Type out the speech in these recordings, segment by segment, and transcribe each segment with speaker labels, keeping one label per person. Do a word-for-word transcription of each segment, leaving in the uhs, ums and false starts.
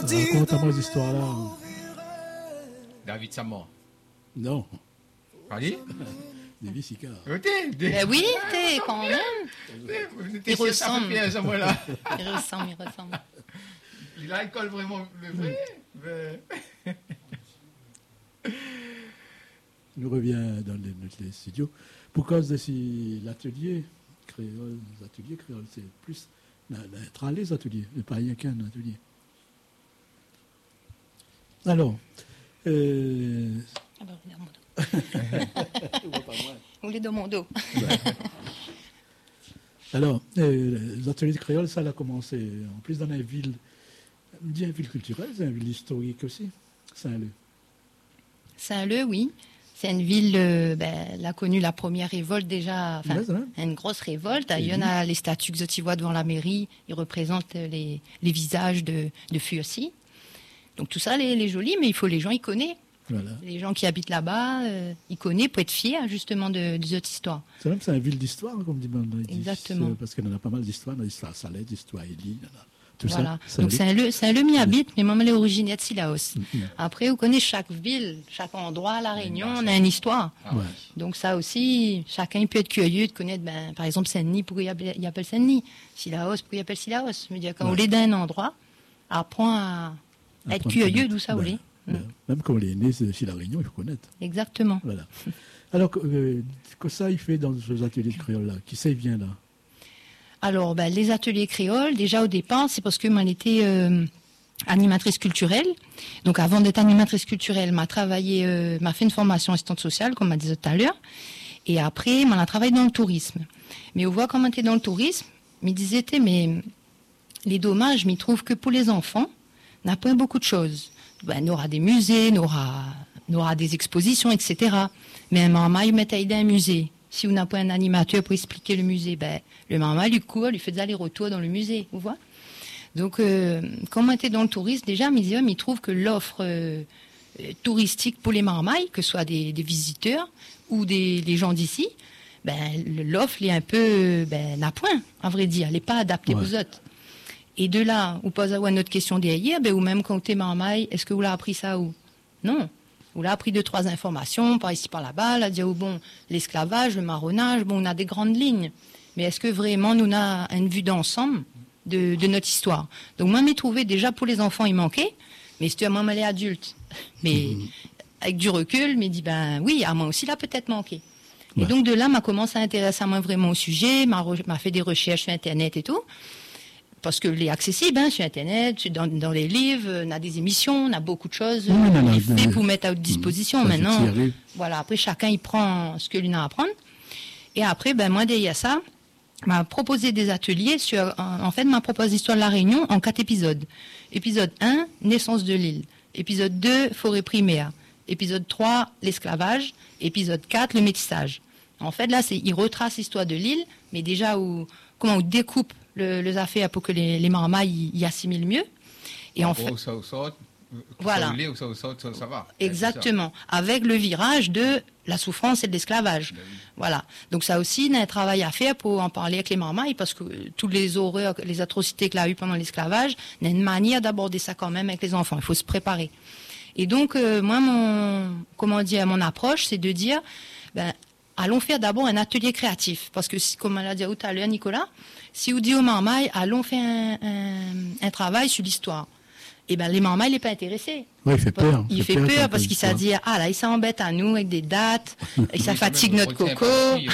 Speaker 1: Raconte-moi cette histoire-là.
Speaker 2: David Samor.
Speaker 1: Non.
Speaker 2: Allez.
Speaker 1: David Sicard.
Speaker 3: Ben oui, t'es quand même. Il ressemble. Il ressemble, il ressemble.
Speaker 2: Il a l'école vraiment.
Speaker 1: Nous revions dans les, les studios. Pour cause de si, l'atelier créole, les ateliers créoles, c'est plus dans les ateliers, et pas rien qu'un atelier. Alors, euh...
Speaker 3: ah ben, vous voulez dans mon dos.
Speaker 1: Alors, euh, les ateliers de créole, ça a commencé en plus dans la ville, on dit une ville culturelle, c'est une ville historique aussi, Saint-Leu.
Speaker 3: Saint-Leu, oui. C'est une ville, euh, ben, elle a connu la première révolte déjà, enfin,
Speaker 1: ouais,
Speaker 3: une grosse révolte. Il y en a les statues que tu vois devant la mairie, ils représentent les, les visages de, de Fuossi. Donc tout ça, les, les jolis, mais il faut les gens y connaissent.
Speaker 1: Voilà.
Speaker 3: Les gens qui habitent là-bas, euh, ils connaissent pour être fiers justement de, de cette histoire.
Speaker 1: C'est même c'est une ville d'histoire, comme dit Banda.
Speaker 3: Exactement.
Speaker 1: Parce qu'il y en a pas mal d'histoires, l'histoire Salette, l'histoire Élie, tout
Speaker 3: voilà.
Speaker 1: ça.
Speaker 3: Donc c'est un lieu, c'est un lieu m'y habite, mais moi, elle est originaire de Sillaos.
Speaker 1: Mm-hmm.
Speaker 3: Après, vous connaissez chaque ville, chaque endroit à La Réunion, on a une histoire.
Speaker 1: Ah, ouais.
Speaker 3: Donc ça aussi, chacun peut être curieux de connaître, ben, par exemple, Saint-Denis, pourquoi il appelle, il appelle Saint-Denis, Sillaos, pourquoi il appelle Sillaos. Je veux dire, quand ouais. on est dans un endroit, apprend à, à être curieux d'où ça voulait.
Speaker 1: Ouais. Mm. Même quand on est né chez La Réunion, il faut connaître.
Speaker 3: Exactement.
Speaker 1: Voilà. Alors, euh, que ça, il fait dans ces ateliers de créole là? Qui sait vient là?
Speaker 3: Alors, ben, les ateliers créoles, déjà au départ, c'est parce que moi, j'étais euh, animatrice culturelle. Donc, avant d'être animatrice culturelle, m'a travaillé, euh, m'a fait une formation assistante sociale, comme m'a dit tout à l'heure. Et après, m'a travaillé dans le tourisme. Mais on voit comment t'es dans le tourisme. Me disait, mais les dommages, m'y trouve que pour les enfants, n'a pas beaucoup de choses. Ben, on aura des musées, on aura, on aura des expositions, et cetera. Mais maman, il met à aider un musée. Si on n'a pas un animateur pour expliquer le musée, ben, le maman lui court, lui fait des allers-retours dans le musée, vous voyez. Donc, euh, quand on était dans le tourisme, déjà, il me trouve que l'offre euh, touristique pour les marmailles, que ce soit des, des visiteurs ou des, des gens d'ici, ben, l'offre est un peu, ben, n'a point, à vrai dire, elle n'est pas adaptée ouais. aux autres. Et de là, vous posez une autre question derrière, ben, ou même quand t'es marmaille, est-ce que vous l'avez appris ça où? Non. On a appris deux, trois informations, par ici, par là-bas, là, dire, oh, bon, l'esclavage, le marronnage, bon, on a des grandes lignes. Mais est-ce que vraiment, nous, on a une vue d'ensemble de, de notre histoire? Donc, moi, m'y trouvé déjà pour les enfants, il manquait, mais c'était à moi, elle est adulte. Mais, mmh. avec du recul, mais dit, ben, oui, à moi aussi, là, peut-être manqué. Ouais. Et donc, de là, m'a commencé à intéresser à moi vraiment au sujet, m'a, m'a fait des recherches sur Internet et tout. Parce que les accessible hein, sur Internet, dans, dans les livres, on a des émissions, on a beaucoup de choses oui, non, non, fait pour mettre à votre disposition. Mmh, maintenant, voilà, après chacun il prend ce que lui a à apprendre. Et après, ben moi derrière ça, m'a proposé des ateliers sur, en, en fait, m'a proposé l'histoire de la Réunion en quatre épisodes. Épisode un, naissance de l'île. Épisode deux, forêt primaire. Épisode trois, l'esclavage. Épisode quatre, le métissage. En fait, là, c'est, il retrace l'histoire de l'île, mais déjà où, comment on découpe Le, les affaires pour que les, les marmailles y, y assimilent mieux. Et
Speaker 2: en,
Speaker 3: en
Speaker 2: fait,
Speaker 3: fait,
Speaker 2: ça, ça,
Speaker 3: voilà,
Speaker 2: ça, ça, ça, ça, ça va.
Speaker 3: Exactement, avec le virage de la souffrance et de l'esclavage. Ben oui. Voilà. Donc ça aussi, il y a un travail à faire pour en parler avec les marmailles, parce que euh, toutes les horreurs, les atrocités qu'il a eues pendant l'esclavage, il y a une manière d'aborder ça quand même avec les enfants. Il faut se préparer. Et donc, euh, moi, mon, comment dire, mon approche, c'est de dire, ben, allons faire d'abord un atelier créatif, parce que, comme l'a dit tout à l'heure Nicolas, si vous dites aux marmailles, allons faire un, un, un travail sur l'histoire, eh ben les marmailles n'est pas intéressé.
Speaker 1: Oui, il fait peur.
Speaker 3: Il fait peur, peur parce qu'il s'est dit, ah là, il s'embête à nous avec des dates, et ça fatigue notre coco,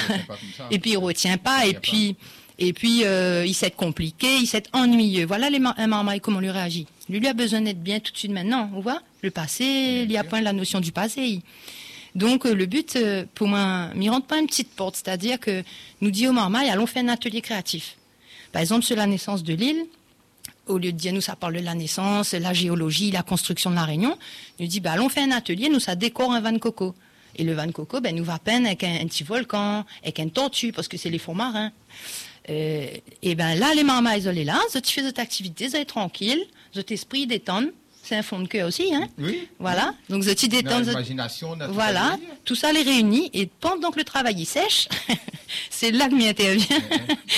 Speaker 3: et puis il retient pas, et puis, et puis euh, il s'est compliqué, il s'est ennuyeux. Voilà les mar- un marmaille, comment lui réagit. Lui, lui a besoin d'être bien tout de suite maintenant, on voit. Le passé, il y a point la notion du passé. Donc, euh, le but, euh, pour moi, m'y rentre pas une petite porte, c'est-à-dire que nous dit aux marmailles, allons faire un atelier créatif. Par exemple, sur la naissance de l'île, au lieu de dire, nous, ça parle de la naissance, la géologie, la construction de la Réunion, nous dit, bah, allons faire un atelier, nous, ça décore un van coco. Et le van coco, ben, nous va peindre avec un, un petit volcan, avec une tortue, parce que c'est les fonds marins. Euh, et ben, là, les marmailles, elles sont là, elles font cette activité, elles sont tranquilles, votre esprit détend. C'est un fond de cœur aussi, hein.
Speaker 2: Oui.
Speaker 3: Voilà. Donc, je détends.
Speaker 2: L'imagination.
Speaker 3: Voilà. Tout ça les réunit. Et pendant que le travail il sèche, c'est là que m'y intervient.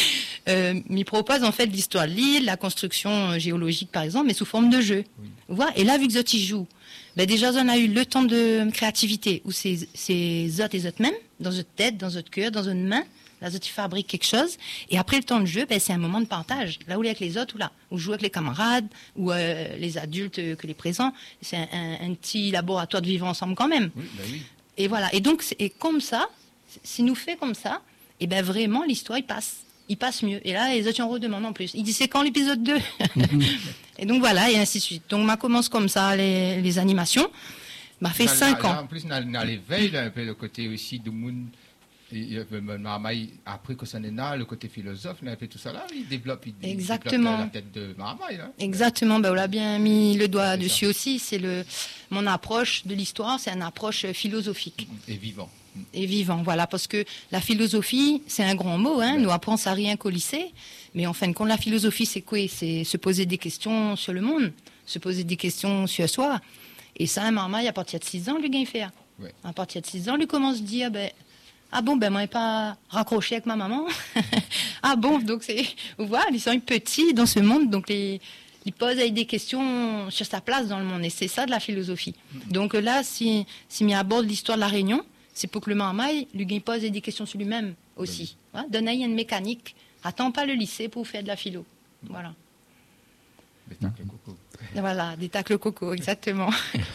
Speaker 3: euh, m'y propose en fait l'histoire de l'île, la construction géologique par exemple, mais sous forme de jeu.
Speaker 2: Oui.
Speaker 3: Voilà. Et là, vu que Zot y joue, ben déjà, on a eu le temps de créativité, où c'est, c'est Zot et Zot même, dans notre tête, dans notre cœur, dans une main. Là, Zot, il fabrique quelque chose. Et après le temps de jeu, ben, c'est un moment de partage. Là où il est avec les autres, ou là, où je joue avec les camarades, ou euh, les adultes euh, que les présents. C'est un, un, un petit laboratoire de vivre ensemble quand même.
Speaker 2: Oui, ben oui.
Speaker 3: Et voilà. Et donc, c'est, et comme ça, si nous fait comme ça, et ben vraiment, l'histoire, il passe. Il passe mieux. Et là, les autres, ils en redemandent en plus. Il dit, c'est quand l'épisode deux? Et donc voilà, et ainsi de suite. Donc, ma commence comme ça, les, les animations. M'a fait
Speaker 2: Là,
Speaker 3: cinq
Speaker 2: là,
Speaker 3: ans.
Speaker 2: là, en plus, dans, dans l'éveil, là, un peu le côté aussi du monde. Et, euh, Marmaille, après que ça n'est là, le côté philosophe, là, un peu tout ça là, il développe, il,
Speaker 3: Exactement.
Speaker 2: il développe la tête de Marmaille. Là.
Speaker 3: Exactement, ben, on l'a bien mis le doigt
Speaker 2: C'est
Speaker 3: dessus
Speaker 2: ça.
Speaker 3: aussi. C'est le, mon approche de l'histoire, c'est une approche philosophique
Speaker 2: Et vivant.
Speaker 3: et vivant. Voilà, parce que la philosophie, c'est un grand mot, hein.
Speaker 2: Ouais.
Speaker 3: Nous apprenons à rien qu'au lycée. Mais en fin de compte, la philosophie, c'est quoi? C'est se poser des questions sur le monde, se poser des questions sur soi. Et ça, un Marmaille, à partir de six ans, lui, gagne faire.
Speaker 2: Ouais.
Speaker 3: À partir de six ans, lui commence à dire, ben, ah bon, ben moi, je n'ai pas raccroché avec ma maman. Ah bon, donc c'est, vous voyez, ils sont petits dans ce monde, donc les, ils posent avec des questions sur sa place dans le monde. Et c'est ça de la philosophie. Donc là, si, si m'y aborde l'histoire de la Réunion, c'est pour que le Marmaille, lui, il pose des questions sur lui-même aussi. Voilà, donner une mécanique. Attends pas le lycée pour faire de la philo. Voilà.
Speaker 2: Des tacles coco.
Speaker 3: Voilà, des tacles coco, exactement.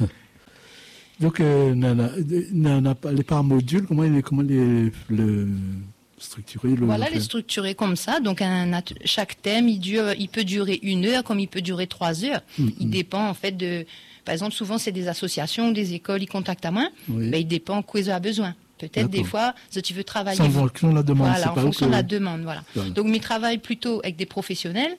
Speaker 1: Donc, euh, nana, nana, les par modules, comment, les, comment les, le structurer le,
Speaker 3: Voilà,
Speaker 1: le
Speaker 3: les structurer comme ça. Donc, un, at- chaque thème, il, dure, il peut durer une heure comme il peut durer trois heures.
Speaker 1: Mm,
Speaker 3: Il
Speaker 1: mm.
Speaker 3: dépend, en fait, de... Par exemple, souvent, c'est des associations, des écoles, ils contactent à moi.
Speaker 1: Oui.
Speaker 3: Ben, il dépend quoi ils ont besoin. Peut-être des
Speaker 1: D'accord.
Speaker 3: fois, si tu veux travailler...
Speaker 1: Sans fonction de la demande,
Speaker 3: Voilà,
Speaker 1: c'est
Speaker 3: en
Speaker 1: pas
Speaker 3: fonction
Speaker 1: que-
Speaker 3: de la demande, voilà.
Speaker 1: Voilà.
Speaker 3: Donc, mes travail plutôt avec des professionnels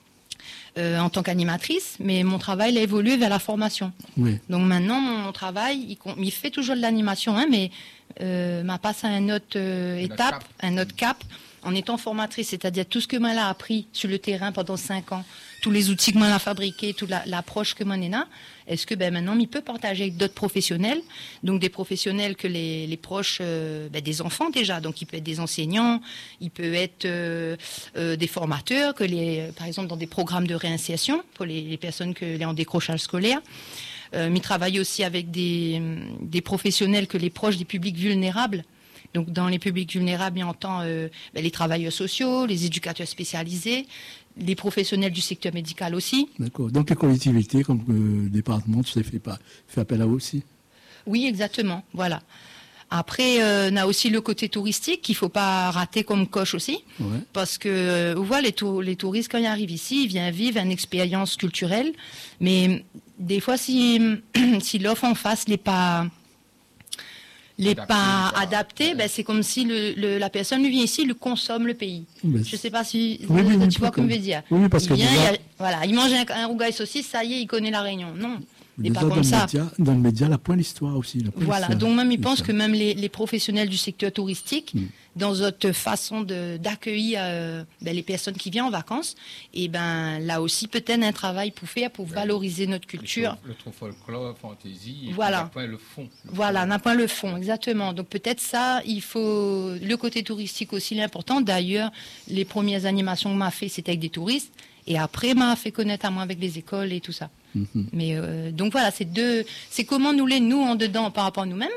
Speaker 3: euh, en tant qu'animatrice, mais mon travail a évolué vers la formation.
Speaker 1: Oui.
Speaker 3: Donc maintenant, mon travail, il, con- il fait toujours de l'animation, hein, mais euh, m'a passé à une autre euh,
Speaker 2: Un autre
Speaker 3: étape,
Speaker 2: cap.
Speaker 3: un autre cap, en étant formatrice, c'est-à-dire tout ce que moi j'ai appris sur le terrain pendant cinq ans, tous les outils que moi j'ai fabriqués, toute la- l'approche que moi j'ai là, est-ce que ben maintenant, il peut partager avec d'autres professionnels, donc des professionnels que les, les proches euh, ben, des enfants déjà, donc il peut être des enseignants, il peut être euh, euh, des formateurs, que les, par exemple dans des programmes de réinsertion pour les, les personnes que les en décrochage scolaire. Euh, mais travaille aussi avec des, des professionnels que les proches des publics vulnérables. Donc, dans les publics vulnérables, il entend euh, ben, les travailleurs sociaux, les éducateurs spécialisés, les professionnels du secteur médical aussi.
Speaker 1: D'accord. Donc, les collectivités, comme le département, tu sais, fait, pas, fait appel à eux aussi.
Speaker 3: Oui, exactement. Voilà. Après, euh, on a aussi le côté touristique qu'il ne faut pas rater comme coche aussi.
Speaker 1: Ouais.
Speaker 3: Parce que, euh, vous voyez, les, tou- les touristes, quand ils arrivent ici, ils viennent vivre une expérience culturelle. Mais des fois, si, si l'offre en face n'est pas, n'est
Speaker 2: Adapté,
Speaker 3: pas
Speaker 2: quoi.
Speaker 3: adaptée,
Speaker 2: Ouais.
Speaker 3: ben, c'est comme si le, le- la personne lui vient ici, lui consomme le pays.
Speaker 1: Mais
Speaker 3: Je ne sais pas si
Speaker 1: Oui, oui,
Speaker 3: tu
Speaker 1: oui,
Speaker 3: vois
Speaker 1: parce
Speaker 3: comme
Speaker 1: que-
Speaker 3: je veux dire.
Speaker 1: oui, parce
Speaker 3: il
Speaker 1: que
Speaker 3: vient,
Speaker 1: déjà-
Speaker 3: il, a- voilà, il mange un, un rougail saucisse, ça y est, il connaît la Réunion. Non, c'est
Speaker 1: Déjà,
Speaker 3: pas
Speaker 1: dans
Speaker 3: comme
Speaker 1: le
Speaker 3: ça.
Speaker 1: média, dans le média, la point l'histoire aussi. la point
Speaker 3: Voilà,
Speaker 1: l'histoire.
Speaker 3: donc même, ils
Speaker 1: C'est
Speaker 3: pensent
Speaker 1: ça.
Speaker 3: que même les, les professionnels du secteur touristique,
Speaker 1: Mm.
Speaker 3: dans notre façon de- d'accueillir euh, ben, les personnes qui viennent en vacances, et ben là aussi peut-être un travail pour faire, pour
Speaker 2: Ouais.
Speaker 3: valoriser notre culture.
Speaker 2: Le trop folklore, fantaisie, et
Speaker 3: Voilà.
Speaker 2: puis après, le fond. Le
Speaker 3: Voilà,
Speaker 2: fond.
Speaker 3: on n'a pas le fond, exactement. Donc peut-être ça, il faut... Le côté touristique aussi, l'important. D'ailleurs, les premières animations que m'a fait, c'était avec des touristes. Et après, m'a fait connaître à moi avec les écoles et tout ça.
Speaker 1: Mhm.
Speaker 3: Mais euh, donc voilà, c'est deux... C'est comment nous les nous en dedans par rapport à nous-mêmes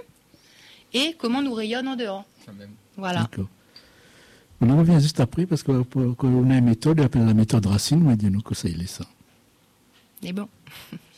Speaker 3: et comment nous rayonnent en dehors.
Speaker 2: Ça même.
Speaker 3: Voilà.
Speaker 1: D'accord. On en revient juste après parce qu'on a une méthode, on appelle la méthode Racine, mais dis-nous que ça il est ça.
Speaker 3: Et bon.